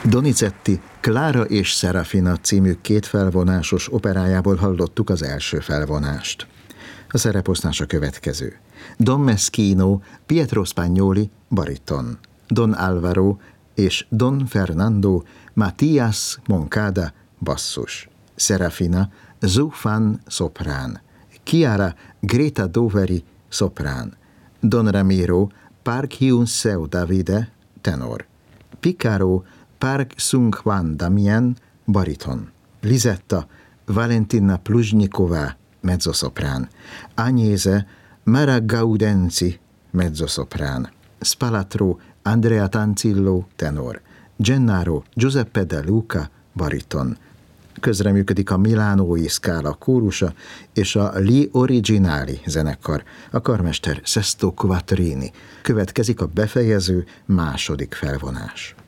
Donizetti Clara és Serafina című két felvonásos operájából hallottuk az első felvonást. A szereposztás a következő. Don Meschino, Pietro Spagnoli, bariton. Don Álvaro és Don Fernando, Matías Moncada, basszus. Serafina, Zhu Fan, szoprán. Chiara Greta Doveri, szoprán. Don Ramiro, Park Hyun-seo Davide, tenor. Picaro, Park Sung-hwan Damien, bariton. Lisetta, Valentina Pluzhnikova, mezzoszoprán. Agnese, Mara Gaudenzi, mezzoszoprán. Spalatro, Andrea Tanzillo, tenor. Gennaro, Giuseppe De Luca, bariton. Közreműködik a Milánói Scala kórusa és a Gli Originali zenekar, a karmester Sesto Quattrini. Következik a befejező második felvonás.